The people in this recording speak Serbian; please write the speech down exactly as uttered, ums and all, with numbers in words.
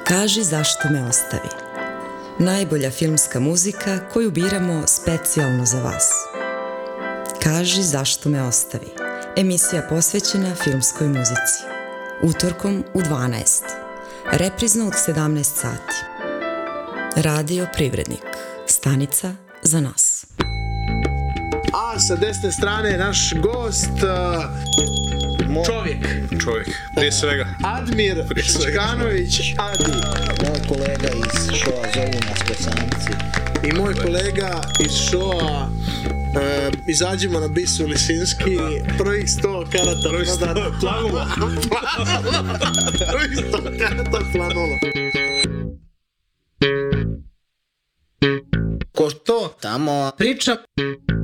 Kaži zašto me ostavi. Najbolja filmska muzika koju biramo specijalno za vas. Kaži zašto me ostavi. Emisija posvećena filmskoj muzici. Utorkom u dvanaest. Reprizno od sedamnaest sati. Radio Privrednik. Stanica za nas. A sa desne strane naš gost, uh, čovjek. Čovjek, prije svega. Admir Ščkanović, Adi. Moj kolega iz šoa zovu nas Kosanci. I moj kolega iz šoa uh, izađimo na Bisu Lisinski, prvih sto karata prodano. Planulo. Prvih sto karata planulo. Ko to tamo priča?